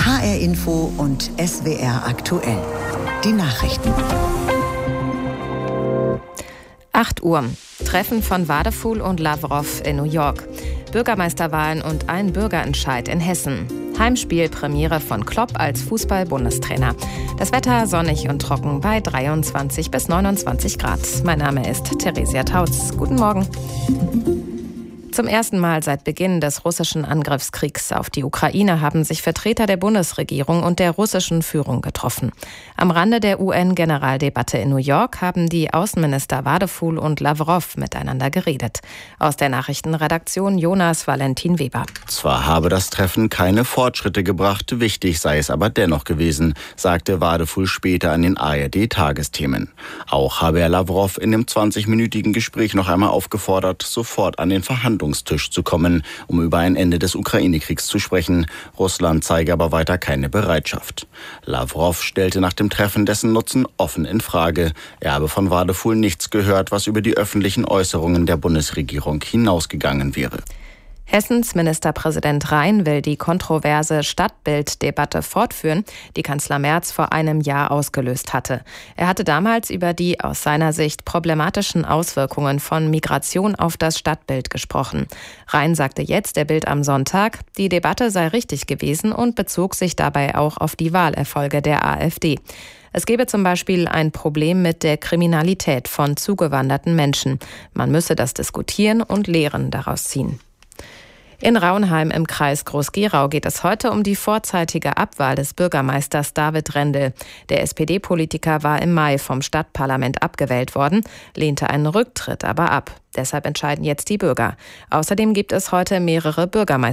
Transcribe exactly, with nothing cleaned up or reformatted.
H R Info und S W R aktuell. Die Nachrichten. acht Uhr. Treffen von Wadefuhl und Lavrov in New York. Bürgermeisterwahlen und ein Bürgerentscheid in Hessen. Heimspiel-Premiere von Klopp als Fußball-Bundestrainer. Das Wetter sonnig und trocken bei dreiundzwanzig bis neunundzwanzig Grad. Mein Name ist Theresia Tautz. Guten Morgen. Zum ersten Mal seit Beginn des russischen Angriffskriegs auf die Ukraine haben sich Vertreter der Bundesregierung und der russischen Führung getroffen. Am Rande der U N-Generaldebatte in New York haben die Außenminister Wadefuhl und Lavrov miteinander geredet. Aus der Nachrichtenredaktion Jonas Valentin Weber. Zwar habe das Treffen keine Fortschritte gebracht, wichtig sei es aber dennoch gewesen, sagte Wadefuhl später an den A R D-Tagesthemen. Auch habe er Lavrov in dem zwanzigminütigen Gespräch noch einmal aufgefordert, sofort an den Verhandlungstisch zu kommen, um über ein Ende des Ukraine-Kriegs zu sprechen. Russland zeige aber weiter keine Bereitschaft. Lavrov stellte nach dem Treffen dessen Nutzen offen in Frage. Er habe von Wadefuhl nichts gehört, was über die öffentlichen Äußerungen der Bundesregierung hinausgegangen wäre. Hessens Ministerpräsident Rhein will die kontroverse Stadtbilddebatte fortführen, die Kanzler Merz vor einem Jahr ausgelöst hatte. Er hatte damals über die aus seiner Sicht problematischen Auswirkungen von Migration auf das Stadtbild gesprochen. Rhein sagte jetzt der Bild am Sonntag, die Debatte sei richtig gewesen und bezog sich dabei auch auf die Wahlerfolge der AfD. Es gebe zum Beispiel ein Problem mit der Kriminalität von zugewanderten Menschen. Man müsse das diskutieren und Lehren daraus ziehen. In Raunheim im Kreis Groß-Gerau geht es heute um die vorzeitige Abwahl des Bürgermeisters David Rendel. Der S P D-Politiker war im Mai vom Stadtparlament abgewählt worden, lehnte einen Rücktritt aber ab. Deshalb entscheiden jetzt die Bürger. Außerdem gibt es heute mehrere Bürgermeister.